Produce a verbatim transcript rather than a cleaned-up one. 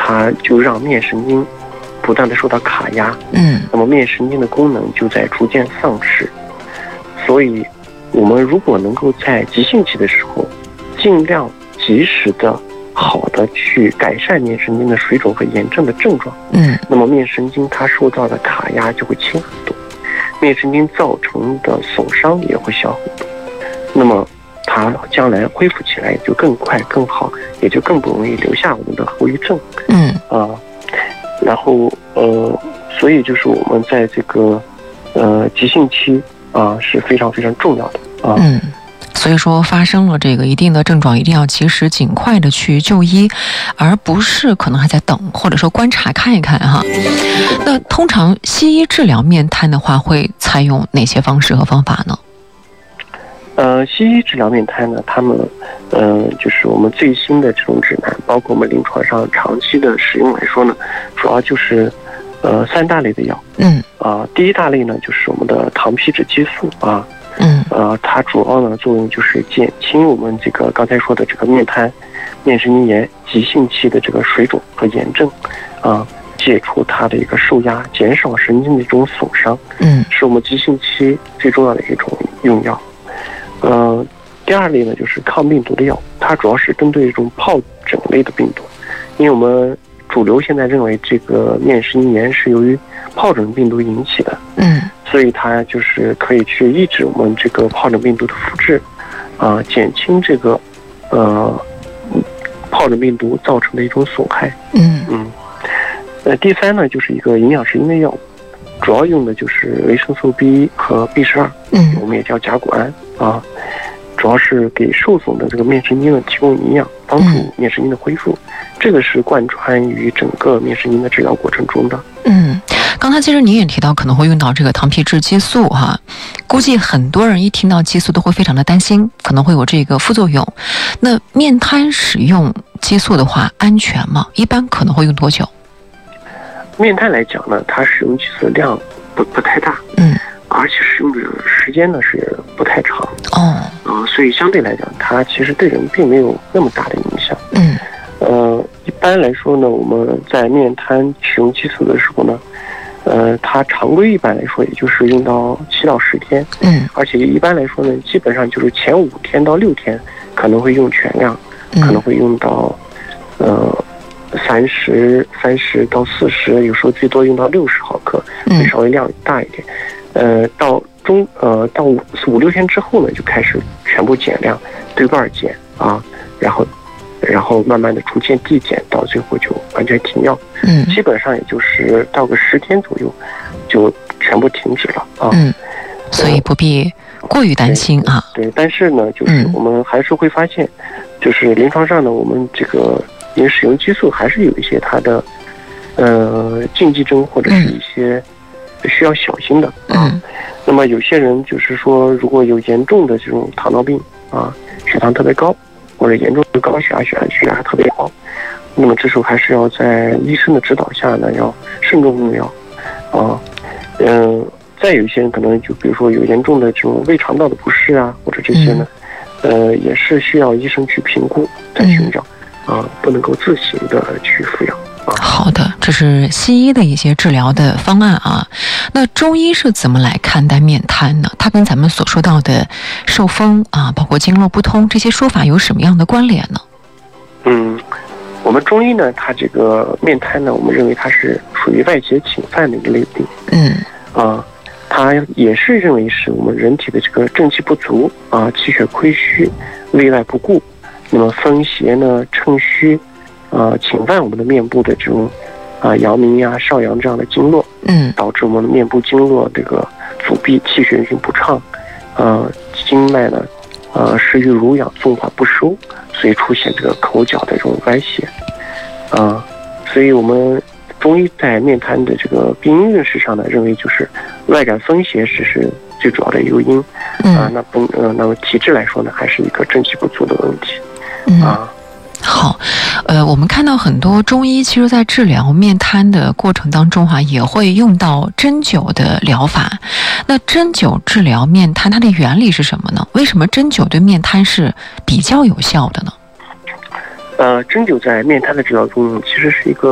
它就让面神经不断的受到卡压， 嗯， 那么面神经的功能就在逐渐丧失。所以，我们如果能够在急性期的时候，尽量及时的、好的去改善面神经的水肿和炎症的症状， 嗯， 那么面神经它受到的卡压就会轻很多，面神经造成的损伤也会小很多。那么，它将来恢复起来也就更快更好，也就更不容易留下我们的后遗症。 嗯啊，然后呃，所以就是我们在这个呃急性期啊是非常非常重要的啊。 嗯。所以说发生了这个一定的症状，一定要及时尽快的去就医，而不是可能还在等，或者说观察看一看哈。那通常西医治疗面瘫的话，会采用哪些方式和方法呢？ 呃，西医治疗面瘫呢，他们呃就是我们最新的这种指南，包括我们临床上长期的使用来说呢，主要就是呃三大类的药。 嗯啊、呃，第一大类呢就是我们的糖皮质激素啊。 嗯， 呃，它主要呢作用就是减轻我们这个刚才说的这个面瘫、面神经炎急性期的这个水肿和炎症，啊、呃，解除它的一个受压，减少神经的一种损伤， 嗯， 是我们急性期最重要的一种用药。呃，第二类呢就是抗病毒的药，它主要是针对这种疱疹类的病毒，因为我们主流现在认为这个面神经炎是由于疱疹病毒引起的， 嗯。 所以它就是可以去抑制我们这个疱疹病毒的复制，啊、呃，减轻这个呃疱疹病毒造成的一种损害。 嗯嗯。呃，第三呢，就是一个营养神经的药物，主要用的就是维生素 B 一 和 B 十二， 嗯， 我们也叫甲钴胺啊，主要是给受损的这个面神经呢提供营养，帮助面神经的恢复。嗯、这个是贯穿于整个面神经的治疗过程中的。 嗯。刚才其实您也提到可能会用到这个糖皮质激素哈，估计很多人一听到激素都会非常的担心，可能会有这个副作用。那面瘫使用激素的话，安全吗？一般可能会用多久？ 面瘫来讲呢，它使用激素的量不不太大， 嗯，而且使用的时间呢是不太长， 哦， 啊、呃，所以相对来讲，它其实对人并没有那么大的影响， 嗯， 呃，一般来说呢，我们在面瘫使用激素的时候呢。呃，它常规一般来说也就是用到七到十天， 嗯， 而且一般来说呢，基本上就是前五天到六天可能会用全量， 嗯、 可能会用到呃三十三十到四十，有时候最多用到六十毫克，会稍微量大一点。呃，到中呃到五五六天之后呢，就开始全部减量，对半减啊，然后。然后慢慢的逐渐递减，到最后就完全停药。 嗯， 基本上也就是到个十天左右，就全部停止了啊。 嗯，所以不必过于担心啊。 对，对但是呢，就是我们还是会发现，嗯、就是临床上呢，我们这个因为使用激素还是有一些它的呃禁忌症或者是一些需要小心的啊。 嗯、 那么有些人就是说，如果有严重的这种糖尿病啊，血糖特别高。或者严重的高血压、血血压特别高，那么这时候还是要在医生的指导下呢，要慎重用药，啊，嗯、呃，再有一些人可能就比如说有严重的这种胃肠道的不适啊，或者这些呢，嗯、呃，也是需要医生去评估再去用药，啊、呃，不能够自行的去服药。 好的，这是西医的一些治疗的方案啊。那中医是怎么来看待面瘫呢？它跟咱们所说到的受风啊，包括经络不通这些说法有什么样的关联呢？ 嗯，我们中医呢，它这个面瘫呢，我们认为它是属于外邪侵犯的一个类病。 嗯， 啊，它也是认为是我们人体的这个正气不足啊，气血亏虚，内外不顾，那么风邪呢趁虚。呃，侵犯我们的面部的这种啊、呃、阳明呀、少阳这样的经络， 嗯， 导致我们的面部经络这个阻闭，气血运行不畅，呃，经脉呢，呃，失于濡养，纵缓不收，所以出现这个口角的这种歪斜，啊、呃，所以我们中医在面瘫的这个病因认识上呢，认为就是外感风邪只是最主要的诱因，啊、呃，那不呃，那么体质来说呢，还是一个正气不足的问题，啊。 嗯好，呃，我们看到很多中医其实在治疗面瘫的过程当中哈、啊，也会用到针灸的疗法。那针灸治疗面瘫，它的原理是什么呢？为什么针灸对面瘫是比较有效的呢？ 呃，针灸在面瘫的治疗中，其实是一个